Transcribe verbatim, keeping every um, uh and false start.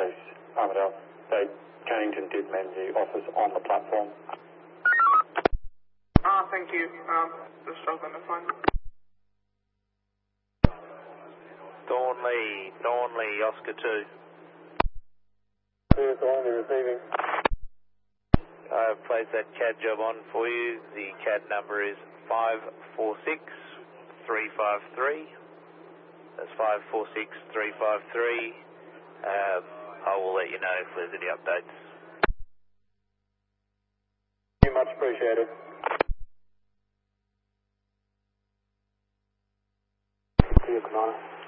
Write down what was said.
case, Armadale, they Cannington did mend the offers on the platform. Ah, thank you. Um, just struggling to find them. Thornley, Thornley, Oscar two. Clear, Thornley receiving. I've placed that C A D job on for you. The C A D number is five four six three five three. That's five four six three five three. Um, I will let you know if there's any updates. Thank you, much appreciated. See you, Commander.